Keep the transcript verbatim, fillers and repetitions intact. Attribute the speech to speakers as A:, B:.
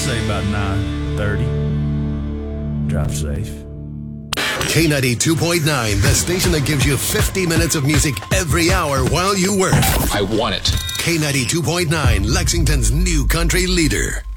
A: say about nine thirty. Drive safe.
B: K ninety-two point nine, the station that gives you fifty minutes of music every hour while you work.
C: I want it.
B: K ninety-two point nine, Lexington's new country leader.